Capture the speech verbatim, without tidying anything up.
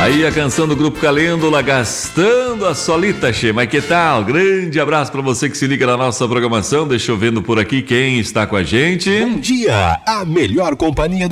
Aí a canção do Grupo Calêndula, Gastando a Solita, che. Mas que tal? Grande abraço pra você que se liga na nossa programação. Deixa eu vendo por aqui quem está com a gente. Bom dia, a melhor companhia